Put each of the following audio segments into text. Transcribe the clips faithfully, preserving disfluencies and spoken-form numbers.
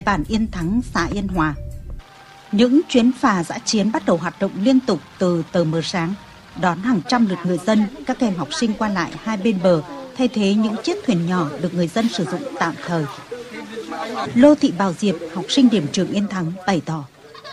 Bản Yên Thắng, xã Yên Hòa. Những chuyến phà dã chiến bắt đầu hoạt động liên tục từ tờ mờ sáng, đón hàng trăm lượt người dân, các em học sinh qua lại hai bên bờ, thay thế những chiếc thuyền nhỏ được người dân sử dụng tạm thời. Lô Thị Bảo Diệp, học sinh điểm trường Yên Thắng bày tỏ.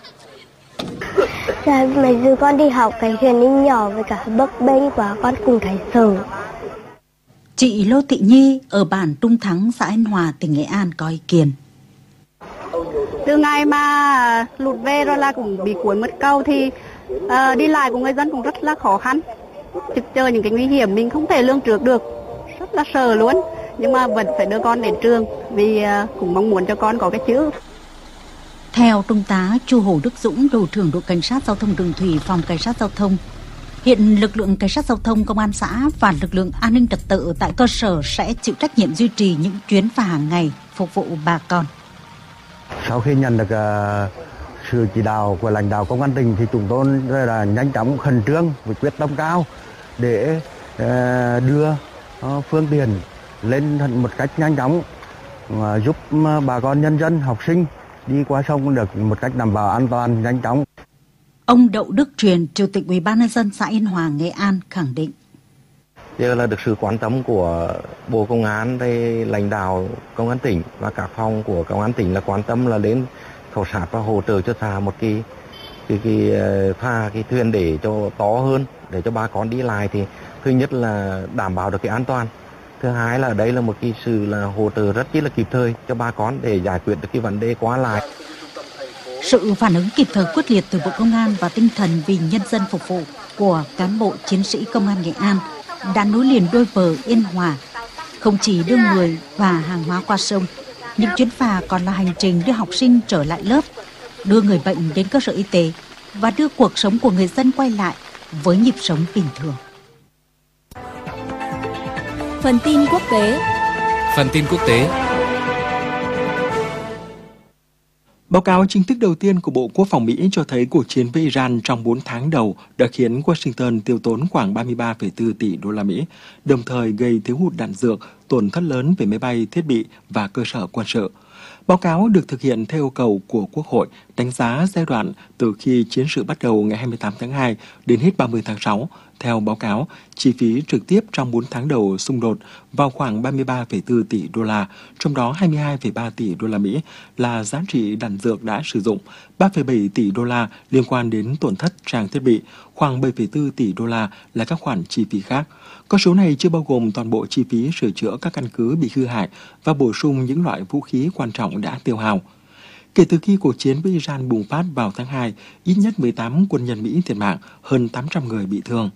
Dạ, mấy giờ con đi học cái thuyền đi nhỏ với cả bấp bênh quá, con cùng thấy sợ. Chị Lô Thị Nhi ở bản Trung Thắng, xã Yên Hòa, tỉnh Nghệ An có ý kiến. Từ ngày mà lụt về rồi là cũng bị cuốn mất cầu thì uh, đi lại của người dân cũng rất là khó khăn. Trực chờ những cái nguy hiểm mình không thể lường trước được, rất là sợ luôn. Nhưng mà vẫn phải đưa con đến trường vì uh, cũng mong muốn cho con có cái chữ. Theo Trung tá Chu Hồ Đức Dũng, đội trưởng đội cảnh sát giao thông đường thủy, phòng cảnh sát giao thông, hiện lực lượng cảnh sát giao thông, công an xã và lực lượng an ninh trật tự tại cơ sở sẽ chịu trách nhiệm duy trì những chuyến phà hàng ngày phục vụ bà con. Sau khi nhận được uh, sự chỉ đạo của lãnh đạo công an tỉnh thì chúng tôi là nhanh chóng, khẩn trương với quyết tâm cao để uh, đưa uh, phương tiện lên một cách nhanh chóng, uh, giúp uh, bà con nhân dân, học sinh đi qua sông được một cách đảm bảo an toàn, nhanh chóng. Ông Đậu Đức Truyền, Chủ tịch Ủy ban nhân dân xã Yên Hòa, Nghệ An khẳng định. Giờ là được sự quan tâm của Bộ Công an, về lãnh đạo công an tỉnh và các phòng của công an tỉnh là quan tâm là đến khảo sát và hỗ trợ cho xã một cái cái cái pha cái thuyền để cho to hơn, để cho bà con đi lại thì thứ nhất là đảm bảo được cái an toàn, thứ hai là đây là một cái sự là hỗ trợ rất là kịp thời cho bà con để giải quyết được cái vấn đề qua lại. Sự phản ứng kịp thời quyết liệt từ Bộ Công an và tinh thần vì nhân dân phục vụ của cán bộ chiến sĩ công an Nghệ An đã nối liền đôi bờ Yên Hòa, không chỉ đưa người và hàng hóa qua sông, những chuyến phà còn là hành trình đưa học sinh trở lại lớp, đưa người bệnh đến cơ sở y tế và đưa cuộc sống của người dân quay lại với nhịp sống bình thường. Phần tin quốc tế. Phần tin quốc tế. Báo cáo chính thức đầu tiên của Bộ Quốc phòng Mỹ cho thấy cuộc chiến với Iran trong bốn tháng đầu đã khiến Washington tiêu tốn khoảng ba mươi ba phẩy bốn tỷ đô la Mỹ, đồng thời gây thiếu hụt đạn dược, tổn thất lớn về máy bay, thiết bị và cơ sở quân sự. Báo cáo được thực hiện theo yêu cầu của Quốc hội, đánh giá giai đoạn từ khi chiến sự bắt đầu ngày hai mươi tám tháng hai đến hết ba mươi tháng sáu. Theo báo cáo, chi phí trực tiếp trong bốn tháng đầu xung đột vào khoảng ba mươi ba phẩy bốn tỷ đô la, trong đó hai mươi hai phẩy ba tỷ đô la Mỹ là giá trị đạn dược đã sử dụng, ba phẩy bảy tỷ đô la liên quan đến tổn thất trang thiết bị, khoảng bảy phẩy bốn tỷ đô la là các khoản chi phí khác. Con số này chưa bao gồm toàn bộ chi phí sửa chữa các căn cứ bị hư hại và bổ sung những loại vũ khí quan trọng đã tiêu hao. Kể từ khi cuộc chiến với Iran bùng phát vào tháng hai, ít nhất mười tám quân nhân Mỹ thiệt mạng, hơn tám trăm người bị thương.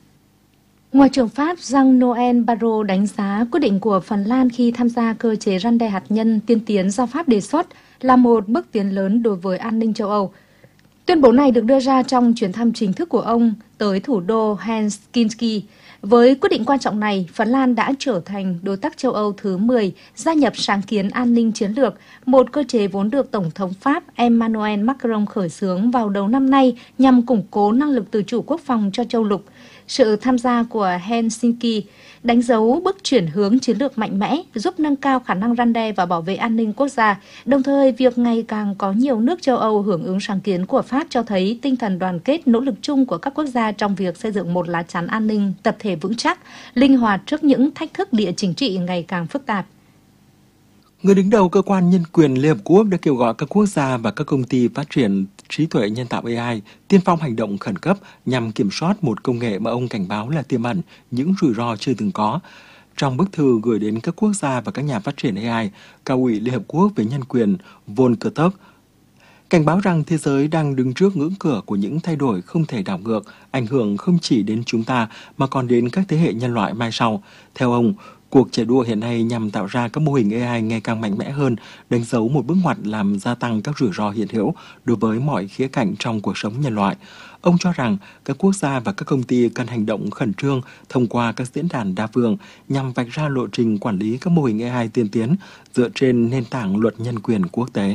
Ngoại trưởng Pháp Jean-Noël Barrot đánh giá quyết định của Phần Lan khi tham gia cơ chế răn đe hạt nhân tiên tiến do Pháp đề xuất là một bước tiến lớn đối với an ninh châu Âu. Tuyên bố này được đưa ra trong chuyến thăm chính thức của ông tới thủ đô Helsinki. Với quyết định quan trọng này, Phần Lan đã trở thành đối tác châu Âu thứ mười gia nhập sáng kiến an ninh chiến lược, một cơ chế vốn được Tổng thống Pháp Emmanuel Macron khởi xướng vào đầu năm nay nhằm củng cố năng lực tự chủ quốc phòng cho châu lục. Sự tham gia của Helsinki đánh dấu bước chuyển hướng chiến lược mạnh mẽ, giúp nâng cao khả năng răn đe và bảo vệ an ninh quốc gia. Đồng thời, việc ngày càng có nhiều nước châu Âu hưởng ứng sáng kiến của Pháp cho thấy tinh thần đoàn kết, nỗ lực chung của các quốc gia trong việc xây dựng một lá chắn an ninh tập thể vững chắc, linh hoạt trước những thách thức địa chính trị ngày càng phức tạp. Người đứng đầu cơ quan nhân quyền Liên Hợp Quốc đã kêu gọi các quốc gia và các công ty phát triển trí tuệ nhân tạo A I tiên phong hành động khẩn cấp nhằm kiểm soát một công nghệ mà ông cảnh báo là tiềm ẩn những rủi ro chưa từng có. Trong bức thư gửi đến các quốc gia và các nhà phát triển A I, Cao ủy Liên Hợp Quốc về nhân quyền Volker Turk cảnh báo rằng thế giới đang đứng trước ngưỡng cửa của những thay đổi không thể đảo ngược, ảnh hưởng không chỉ đến chúng ta mà còn đến các thế hệ nhân loại mai sau. Theo ông, cuộc chạy đua hiện nay nhằm tạo ra các mô hình A I ngày càng mạnh mẽ hơn, đánh dấu một bước ngoặt làm gia tăng các rủi ro hiện hữu đối với mọi khía cạnh trong cuộc sống nhân loại. Ông cho rằng các quốc gia và các công ty cần hành động khẩn trương thông qua các diễn đàn đa phương nhằm vạch ra lộ trình quản lý các mô hình A I tiên tiến dựa trên nền tảng luật nhân quyền quốc tế.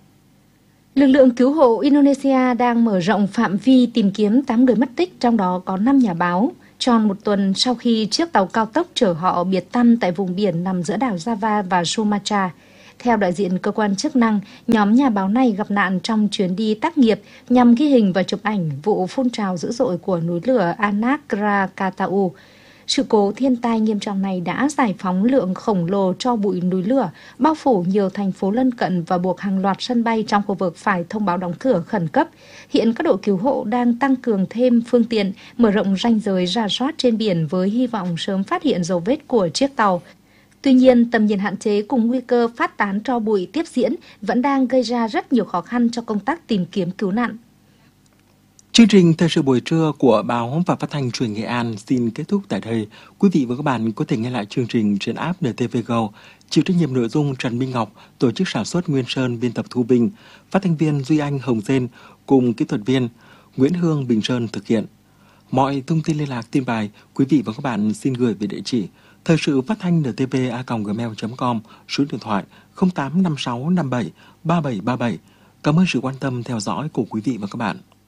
Lực lượng cứu hộ Indonesia đang mở rộng phạm vi tìm kiếm tám người mất tích, trong đó có năm nhà báo. Tròn một tuần sau khi chiếc tàu cao tốc chở họ biệt tăm tại vùng biển nằm giữa đảo Java và Sumatra. Theo đại diện cơ quan chức năng, nhóm nhà báo này gặp nạn trong chuyến đi tác nghiệp nhằm ghi hình và chụp ảnh vụ phun trào dữ dội của núi lửa Anak Krakatau. Sự cố thiên tai nghiêm trọng này đã giải phóng lượng khổng lồ tro bụi núi lửa, bao phủ nhiều thành phố lân cận và buộc hàng loạt sân bay trong khu vực phải thông báo đóng cửa khẩn cấp. Hiện các đội cứu hộ đang tăng cường thêm phương tiện, mở rộng ranh giới rà soát trên biển với hy vọng sớm phát hiện dấu vết của chiếc tàu. Tuy nhiên, tầm nhìn hạn chế cùng nguy cơ phát tán tro bụi tiếp diễn vẫn đang gây ra rất nhiều khó khăn cho công tác tìm kiếm cứu nạn. Chương trình Thời sự buổi trưa của Báo và Phát thanh Truyền Nghệ An xin kết thúc tại đây. Quý vị và các bạn có thể nghe lại chương trình trên app en tê vê Go. Chịu trách nhiệm nội dung Trần Minh Ngọc, tổ chức sản xuất Nguyên Sơn, biên tập Thu Bình, phát thanh viên Duy Anh Hồng Dên cùng kỹ thuật viên Nguyễn Hương Bình Sơn thực hiện. Mọi thông tin liên lạc tin bài, quý vị và các bạn xin gửi về địa chỉ thời sự phát thanh en tê vê a còng gmail chấm com, số điện thoại không tám năm sáu năm bảy ba bảy ba bảy. Cảm ơn sự quan tâm theo dõi của quý vị và các bạn.